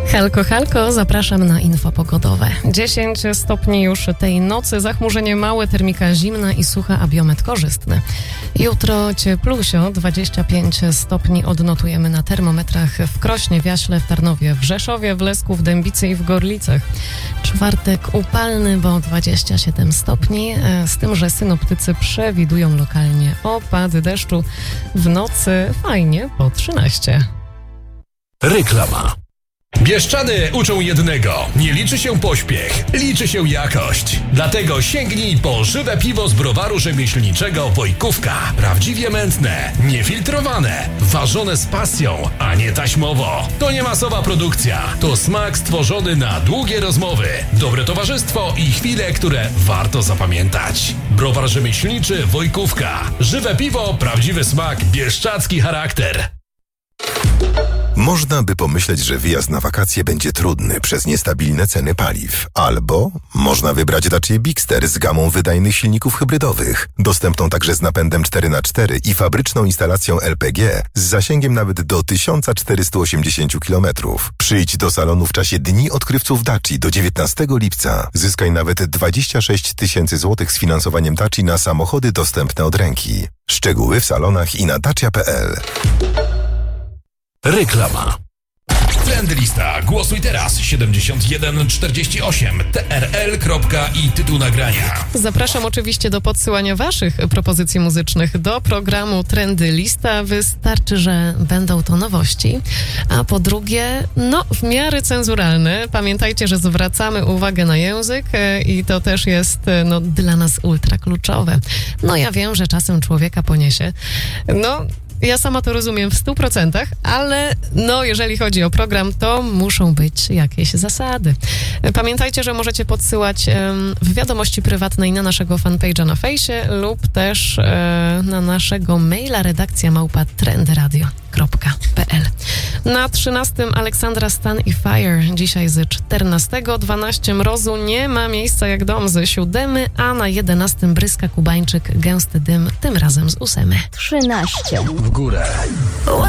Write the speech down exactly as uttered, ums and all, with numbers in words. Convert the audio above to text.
Halko, halko, zapraszam na info pogodowe. dziesięć stopni już tej nocy, zachmurzenie małe, termika zimna i sucha, a biometr korzystny. Jutro cieplusio, dwadzieścia pięć stopni odnotujemy na termometrach w Krośnie, w Jaśle, w Tarnowie, w Rzeszowie, w Lesku, w Dębicy i w Gorlicach. Czwartek upalny, bo dwadzieścia siedem stopni, z tym, że synoptycy przewidują lokalnie opady deszczu. W nocy fajnie po trzynaście. Reklama. Bieszczady uczą jednego. Nie liczy się pośpiech, liczy się jakość. Dlatego sięgnij po żywe piwo z browaru rzemieślniczego Wojkówka. Prawdziwie mętne, niefiltrowane, ważone z pasją, a nie taśmowo. To nie masowa produkcja. To smak stworzony na długie rozmowy, dobre towarzystwo i chwile, które warto zapamiętać. Browar rzemieślniczy Wojkówka. Żywe piwo, prawdziwy smak, bieszczadzki charakter. Można by pomyśleć, że wyjazd na wakacje będzie trudny przez niestabilne ceny paliw. Albo można wybrać Dacia Bigster z gamą wydajnych silników hybrydowych, dostępną także z napędem cztery na cztery i fabryczną instalacją L P G z zasięgiem nawet do tysiąc czterysta osiemdziesiąt kilometrów. Przyjdź do salonu w czasie Dni Odkrywców Daci do dziewiętnastego lipca. Zyskaj nawet dwadzieścia sześć tysięcy złotych z finansowaniem Daci na samochody dostępne od ręki. Szczegóły w salonach i na dacia kropka p l. Reklama. Trendlista. Głosuj teraz. siedemdziesiąt jeden czterdzieści osiem T R L. I tytuł nagrania. Zapraszam oczywiście do podsyłania waszych propozycji muzycznych do programu Trendy Lista. Wystarczy, że będą to nowości. A po drugie, no w miarę cenzuralne. Pamiętajcie, że zwracamy uwagę na język i to też jest no, dla nas ultra kluczowe. No ja wiem, że czasem człowieka poniesie. No... Ja sama to rozumiem w stu procentach, ale no jeżeli chodzi o program, to muszą być jakieś zasady. Pamiętajcie, że możecie podsyłać um, w wiadomości prywatnej na naszego fanpage'a na fejsie lub też e, na naszego maila redakcja małpa trendradio kropka p l. Na trzynastym Aleksandra Stan i Fire, dzisiaj z czternastego, dwanaście mrozu, nie ma miejsca jak dom z siódemy, a na jedenastym Bryska Kubańczyk, gęsty dym, tym razem z ósemy. trzynaście. W górę.